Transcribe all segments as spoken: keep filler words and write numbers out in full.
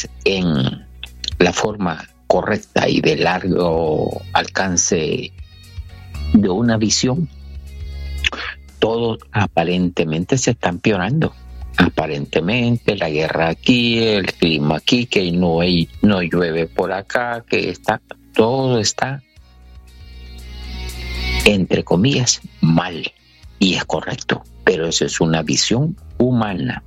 estés en la forma correcta y de largo alcance de una visión, todo aparentemente se está empeorando. Aparentemente la guerra aquí, el clima aquí, que no hay, no llueve por acá, que está, todo está entre comillas mal, y es correcto, pero eso es una visión humana.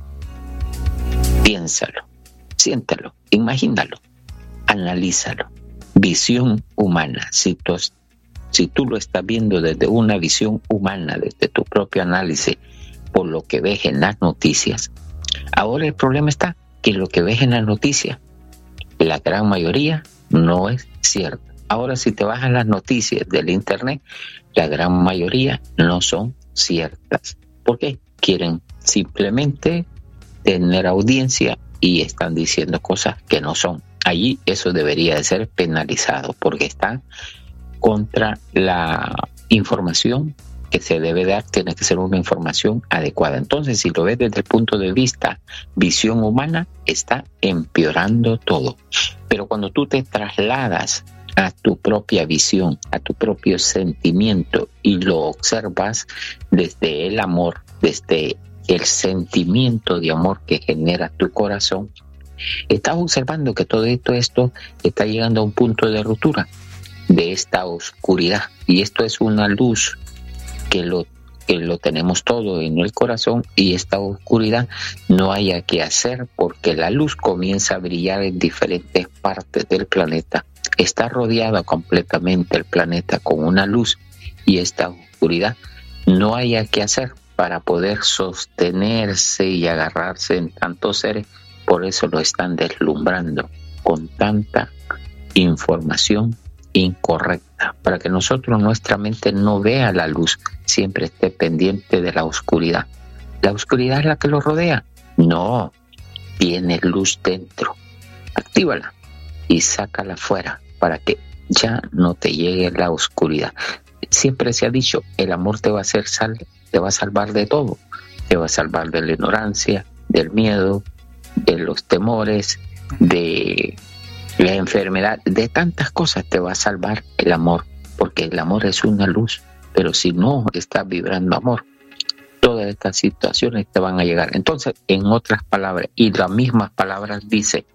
Piénsalo, siéntalo, imagínalo, analízalo. Visión humana. Si tú, si tú lo estás viendo desde una visión humana, desde tu propio análisis, por lo que ves en las noticias, ahora el problema está que lo que ves en las noticias, la gran mayoría no es cierto. Ahora, si te vas a las noticias del internet, la gran mayoría no son ciertas. ¿Por qué? Quieren simplemente tener audiencia y están diciendo cosas que no son. Allí eso debería de ser penalizado porque está contra la información que se debe dar. Tiene que ser una información adecuada. Entonces, si lo ves desde el punto de vista visión humana, está empeorando todo. Pero cuando tú te trasladas a tu propia visión, a tu propio sentimiento y lo observas desde el amor, desde el sentimiento de amor que genera tu corazón, estás observando que todo esto, esto está llegando a un punto de ruptura de esta oscuridad, y esto es una luz que lo, que lo tenemos todo en el corazón, y esta oscuridad no haya que hacer porque la luz comienza a brillar en diferentes partes del planeta. Está rodeado completamente el planeta con una luz, y esta oscuridad no haya que hacer para poder sostenerse y agarrarse en tantos seres. Por eso lo están deslumbrando con tanta información incorrecta, para que nosotros, nuestra mente no vea la luz, siempre esté pendiente de la oscuridad. ¿La oscuridad es la que lo rodea? No, tiene luz dentro. Actívala y sácala fuera para que ya no te llegue la oscuridad. Siempre se ha dicho, el amor te va a hacer sal, te va a salvar de todo. Te va a salvar de la ignorancia, del miedo, de los temores, de la enfermedad, de tantas cosas te va a salvar el amor, porque el amor es una luz. Pero si no estás vibrando amor, todas estas situaciones te van a llegar. Entonces, en otras palabras, y las mismas palabras dice,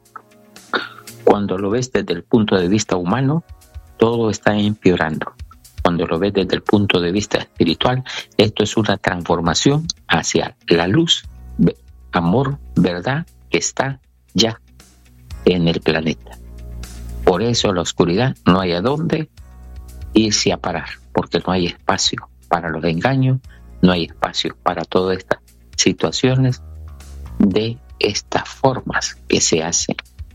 cuando lo ves desde el punto de vista humano, todo está empeorando. Cuando lo ves desde el punto de vista espiritual, esto es una transformación hacia la luz, amor, verdad, que está ya en el planeta. Por eso la oscuridad no hay a dónde irse a parar, porque no hay espacio para los engaños, no hay espacio para todas estas situaciones de estas formas que se hacen.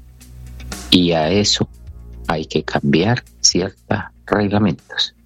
Y a eso hay que cambiar ciertos reglamentos.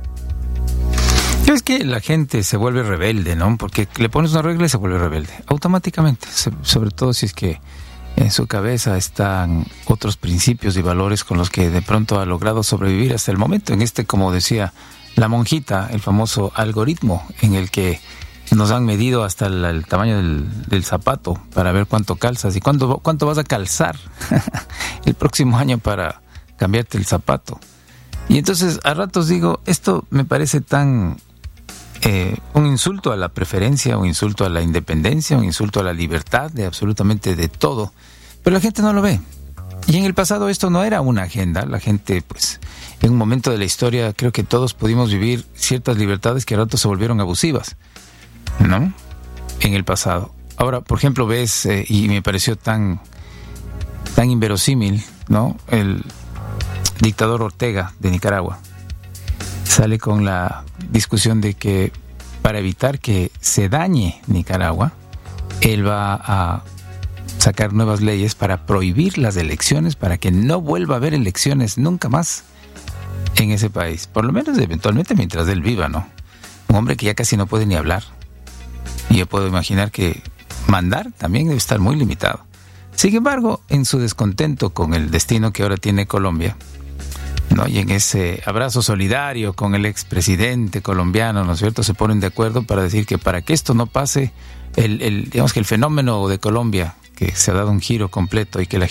Es que la gente se vuelve rebelde, ¿no? Porque le pones una regla y se vuelve rebelde automáticamente, sobre todo si es que en su cabeza están otros principios y valores con los que de pronto ha logrado sobrevivir hasta el momento. En este, como decía la monjita, el famoso algoritmo en el que nos han medido hasta el, el tamaño del, del zapato para ver cuánto calzas y cuánto, cuánto vas a calzar el próximo año para cambiarte el zapato. Y entonces a ratos digo, esto me parece tan eh, un insulto a la preferencia, un insulto a la independencia, un insulto a la libertad de absolutamente de todo. Pero la gente no lo ve. Y en el pasado esto no era una agenda. La gente, pues, en un momento de la historia creo que todos pudimos vivir ciertas libertades que a ratos se volvieron abusivas, ¿no? En el pasado. Ahora, por ejemplo, ves, eh, y me pareció tan, tan inverosímil, ¿no? El dictador Ortega de Nicaragua sale con la discusión de que para evitar que se dañe Nicaragua, él va a sacar nuevas leyes para prohibir las elecciones, para que no vuelva a haber elecciones nunca más en ese país, por lo menos eventualmente mientras él viva, ¿no? Un hombre que ya casi no puede ni hablar. Y yo puedo imaginar que mandar también debe estar muy limitado. Sin embargo, en su descontento con el destino que ahora tiene Colombia, ¿no? Y en ese abrazo solidario con el expresidente colombiano, ¿no es cierto?, se ponen de acuerdo para decir que para que esto no pase, el, el, digamos que el fenómeno de Colombia, que se ha dado un giro completo y que la